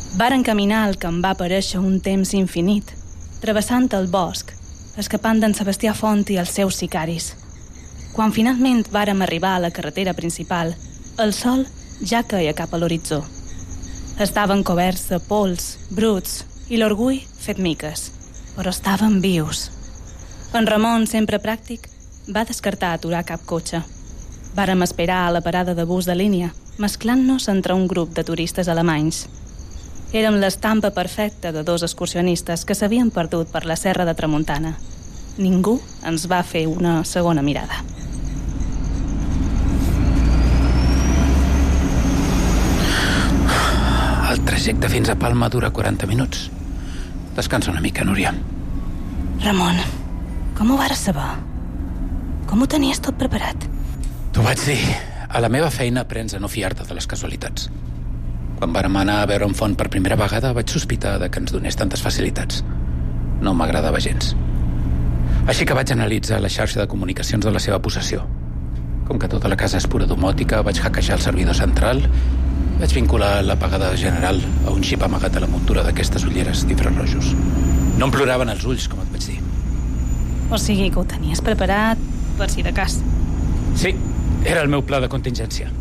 Varen caminar el que em va aparèixer un temps infinit, travessant el bosc, escapant d'en Sebastià Font i els seus sicaris. Quan finalment vàrem arribar a la carretera principal, el sol ja queia cap a l'horitzó. Estaven coberts de pols, bruts i l'orgull fet miques, però estaven vius. En Ramon, sempre pràctic, va descartar aturar cap cotxe. Vàrem esperar a la parada de bus de línia, mesclant-nos entre un grup de turistes alemanys. Érem l'estampa perfecta de dos excursionistes que s'havien perdut per la serra de Tramuntana. Ningú ens va fer una segona mirada. El trajecte fins a Palma dura 40 minuts. Descansa una mica, Núria. Ramon, com ho vares saber? Com ho tenies tot preparat? T'ho vaig dir. A la meva feina aprens a no fiar-te de les casualitats. Quan vàrem anar a veure un Font per primera vegada vaig sospitar de que ens donés tantes facilitats. No m'agradava gens. Així que vaig analitzar la xarxa de comunicacions de la seva possessió. Com que tota la casa és pura domòtica, vaig hackejar el servidor central, vaig vincular l'apagada general a un xip amagat a la muntura d'aquestes ulleres d'infrarrojos. No em ploraven els ulls, com et vaig dir. O sigui que ho tenies preparat per si de cas. Sí, era el meu pla de contingència.